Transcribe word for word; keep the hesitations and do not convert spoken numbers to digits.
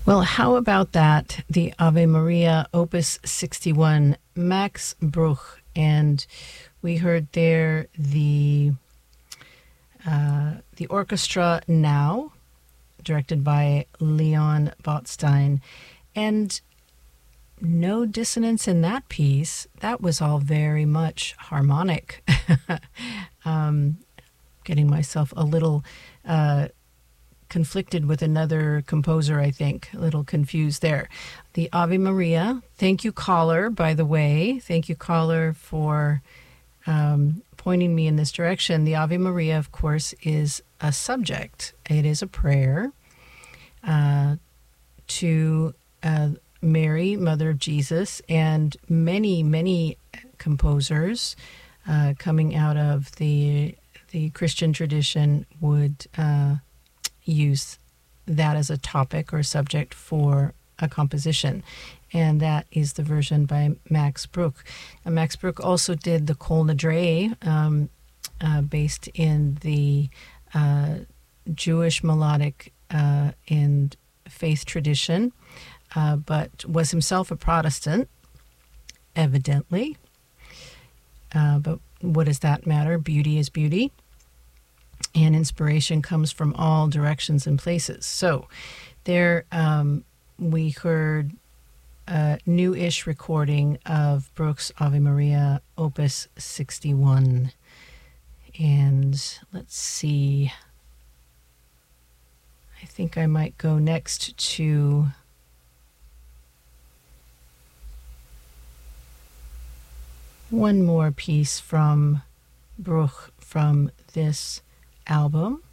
Well, how about that? The Ave Maria, Opus sixty-one, Max Bruch. And we heard there the uh, the orchestra now, directed by Leon Botstein. And no dissonance in that piece. That was all very much harmonic. um, getting myself a little uh, conflicted with another composer, I think. A little confused there. The Ave Maria. Thank you, caller, by the way. Thank you, caller, for um, pointing me in this direction. The Ave Maria, of course, is a subject. It is a prayer uh, to uh, Mary, Mother of Jesus, and many, many composers uh, coming out of the the Christian tradition would uh, use that as a topic or subject for a composition. And that is the version by Max Bruch. Uh, Max Bruch also did the Kol Nidre, um, uh, based in the uh, Jewish melodic uh, and faith tradition, uh, but was himself a Protestant, evidently. Uh, but what does that matter? Beauty is beauty. And inspiration comes from all directions and places. So there um, we heard a new-ish recording of Bruch's Ave Maria, Opus sixty-one. And let's see. I think I might go next to one more piece from Bruch from this album.